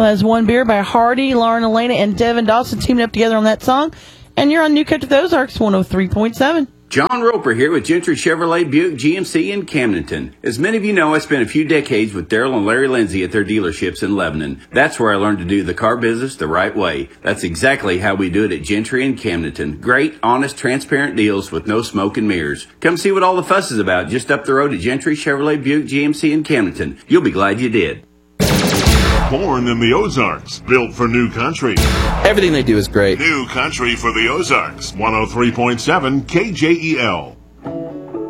Well, that's One Beer by Hardy, Lauren Elena, and Devin Dawson teaming up together on that song. And you're on New Country with Ozarks 103.7. John Roper here with Gentry Chevrolet Buick GMC in Camdenton. As many of you know, I spent a few decades with Daryl and Larry Lindsay at their dealerships in Lebanon. That's where I learned to do the car business the right way. That's exactly how we do it at Gentry in Camdenton. Great, honest, transparent deals with no smoke and mirrors. Come see what all the fuss is about just up the road at Gentry Chevrolet Buick GMC in Camdenton. You'll be glad you did. Born in the Ozarks, built for New Country. Everything they do is great. New Country for the Ozarks, 103.7 KJEL.